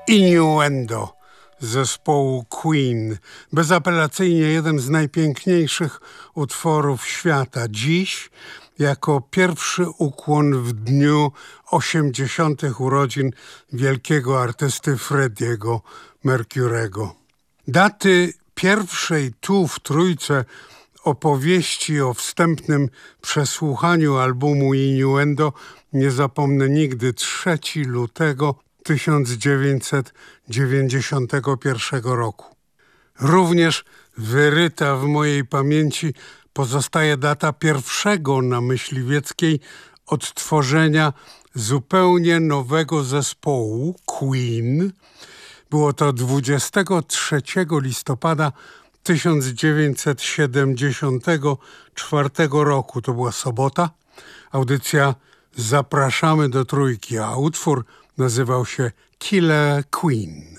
Innuendo zespołu Queen. Bezapelacyjnie jeden z najpiękniejszych utworów świata. Dziś jako pierwszy ukłon w dniu 80. urodzin wielkiego artysty Freddie'ego Mercury'ego. Daty pierwszej tu w Trójce opowieści o wstępnym przesłuchaniu albumu Innuendo nie zapomnę nigdy. 3 lutego 1991 roku. Również wyryta w mojej pamięci pozostaje data pierwszego na Myśliwieckiej odtworzenia zupełnie nowego zespołu Queen. Było to 23 listopada 1974 roku. To była sobota. Audycja Zapraszamy do Trójki, a utwór nazywał się Killer Queen.